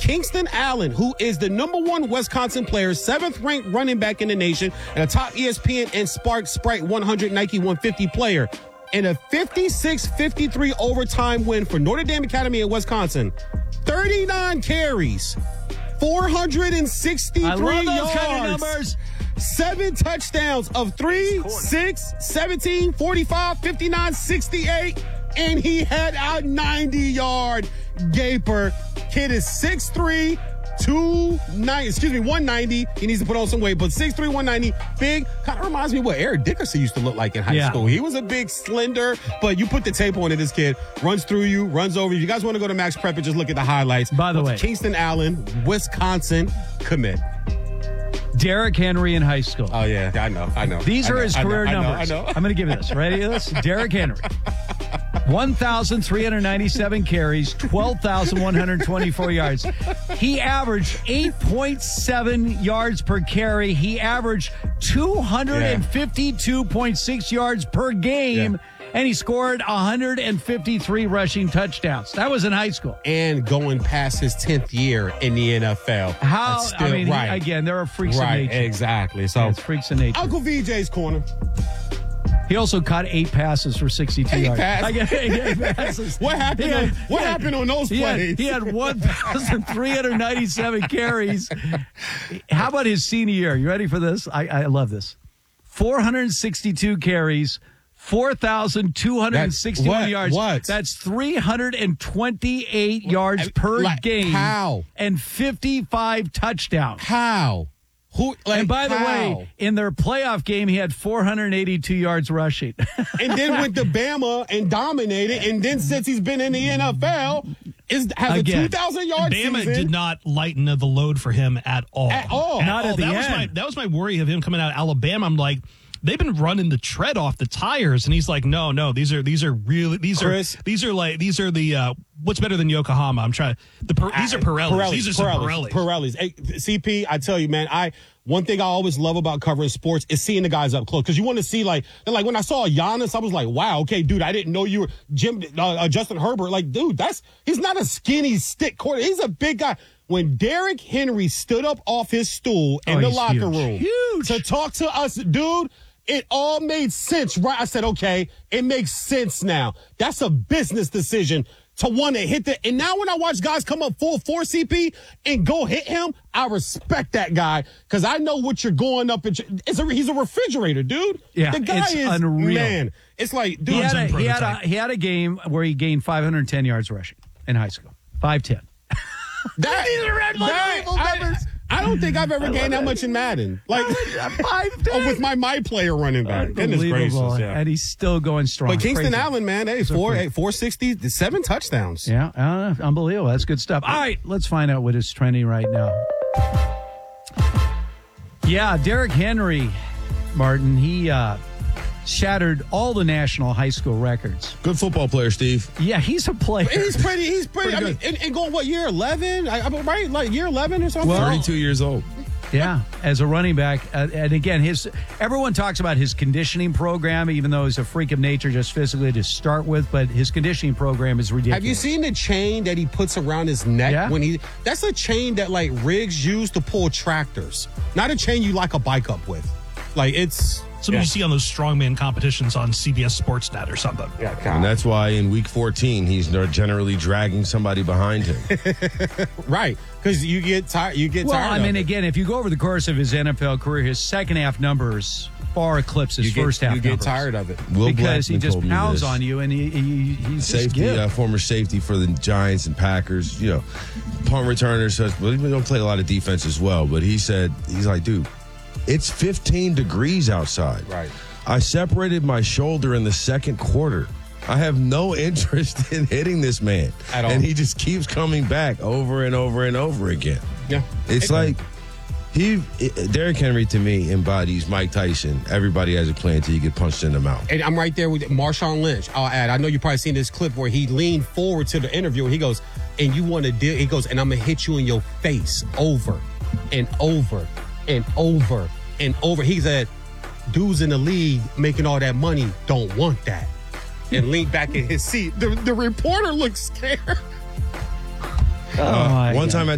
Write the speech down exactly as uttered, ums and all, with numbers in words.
Kingston Allen, who is the number one Wisconsin player, seventh-ranked running back in the nation, and a top E S P N and Spark Sprite one hundred Nike one fifty player. In a fifty-six fifty-three overtime win for Notre Dame Academy in Wisconsin, thirty-nine carries, four hundred sixty-three I love those yards, kind of numbers. seven touchdowns of three, six, seventeen, forty-five, fifty-nine, sixty-eight, and he had a ninety-yard gaper. Kid is six three, two ninety, excuse me, one ninety. He needs to put on some weight, but six three, one ninety, big. Kind of reminds me of what Eric Dickerson used to look like in high Yeah. school. He was a big, slender, but you put the tape on it, this kid runs through you, runs over you. You guys want to go to Max Prep and just look at the highlights. By the of way, Kingston Allen, Wisconsin commit. Derrick Henry in high school. Oh, yeah, I know, I know. These I are know, his I know, career I know, numbers. I know. I'm going to give you this. Ready? This Derrick Henry. one thousand three hundred ninety-seven carries, twelve thousand one hundred twenty-four yards. He averaged eight point seven yards per carry. He averaged two hundred fifty-two point six yards per game. Yeah. And he scored one hundred fifty-three rushing touchdowns. That was in high school. And going past his tenth year in the N F L. How? That's still I mean, he- right. again, there are freaks Right, of nature. exactly. So, It's freaks of nature. Uncle V J's corner. He also caught eight passes for sixty-two Eight yards. passes? I get eight passes. What happened? He had- on, what he had- happened on those He had, plays? he had one thousand three hundred ninety-seven carries. How about his senior year? You ready for this? I, I love this. four hundred sixty-two carries, four thousand two hundred sixty-one That- what? yards. What? That's three hundred twenty-eight yards I- per like, game. how? And fifty-five touchdowns. How? Who? Like, And by the how? way, in their playoff game, he had four hundred eighty-two yards rushing. And then went to Bama and dominated. And then since he's been in the N F L, is has Again. a two thousand yard Bama season. did not lighten the load for him at all. At all. Not at the that Was end. my, that was my worry of him coming out of Alabama. I'm like, they've been running the tread off the tires, and he's like, no, no, these are these are really these Chris? are these are like these are the uh, what's better than Yokohama? I'm trying. The per, these are Pirellis. These are some Pirellis. Pirellis. Hey, C P, I tell you, man, I one thing I always love about covering sports is seeing the guys up close, because you want to see, like, like when I saw Giannis, I was like, wow, okay, dude, I didn't know you were Jim uh, uh, Justin Herbert. Like, dude, that's he's not a skinny stick quarter. He's a big guy. When Derrick Henry stood up off his stool in Oh, the he's locker huge. room Huge. to talk to us, dude, it all made sense, right? I said, okay, it makes sense now. That's a business decision to want to hit the. And now when I watch guys come up full force, C P, and go hit him, I respect that guy, because I know what you're going up. And it's a, he's a refrigerator, dude. Yeah, the guy it's is unreal. Man, it's like, dude, He had, a, Johnson he, had a, prototype. he had a game where he gained five hundred ten yards rushing in high school. five ten. that, These are unbelievable that- I, numbers. I don't think I've ever gained that much in Madden. Like, five ten. oh, with my my player running back. Goodness gracious, Unbelievable. yeah. And he's still going strong. But Kingston Crazy. Allen, man, hey, Those are four, crazy. hey, four sixty, seven touchdowns. Yeah, uh, unbelievable. That's good stuff. All right, let's find out what is trending right now. Yeah, Derrick Henry, Martin, he uh, shattered all the national high school records. Good football player, Steve. Yeah, he's a player. He's pretty. He's pretty. Pretty I mean, good. and, and going what year? Eleven? I, I mean, right? Like year eleven or something? thirty-two years old. Yeah, as a running back. Uh, and again, his everyone talks about his conditioning program, even though he's a freak of nature just physically to start with, but his conditioning program is ridiculous. Have you seen the chain that he puts around his neck Yeah. when he? That's a chain that like rigs use to pull tractors, not a chain you lock a bike up with. Like it's Something yeah. you see on those strongman competitions on C B S Sportsnet or something. Yeah, And God. that's why in week fourteen, he's generally dragging somebody behind him. Right, because you get tired. You get Well, tired. I of mean, it. again, if you go over the course of his N F L career, his second half numbers far eclipse his you get, first half you get numbers. tired of it. Will because he Blackman just told me pounds this. on you, and he, he he's just Safety, good. uh, former safety for the Giants and Packers, you know, punt returner. So, but he don't play a lot of defense as well. But he said, he's like, dude, it's fifteen degrees outside. Right. I separated my shoulder in the second quarter. I have no interest in hitting this man. At all. And he just keeps coming back over and over and over again. Yeah, It's It- like he, it, Derrick Henry to me embodies Mike Tyson. Everybody has a plan until you get punched in the mouth. And I'm right there with Marshawn Lynch. I'll add, I know you've probably seen this clip where he leaned forward to the interview and he goes, and you want to deal, he goes, and I'm going to hit you in your face over and over and over and over. He said, dudes in the league making all that money don't want that. And leaned back in his seat. The, the reporter looked scared. Oh, my One God. time